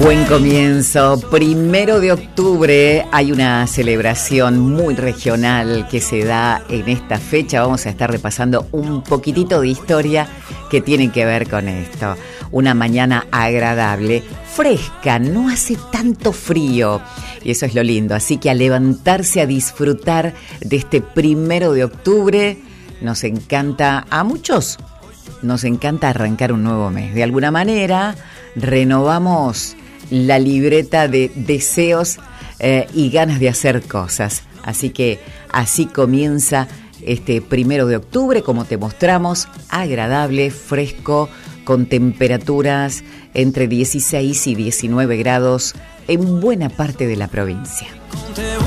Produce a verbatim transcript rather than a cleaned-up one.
Buen comienzo, primero de octubre hay una celebración muy regional que se da en esta fecha. Vamos a estar repasando un poquitito de historia que tiene que ver con esto. Una mañana agradable, fresca, no hace tanto frío y eso es lo lindo. Así que a levantarse a disfrutar de este primero de octubre, nos encanta, a muchos nos encanta arrancar un nuevo mes. De alguna manera renovamos la libreta de deseos eh, y ganas de hacer cosas. Así que así comienza este primero de octubre, como te mostramos, agradable, fresco, con temperaturas entre dieciséis y diecinueve grados en buena parte de la provincia.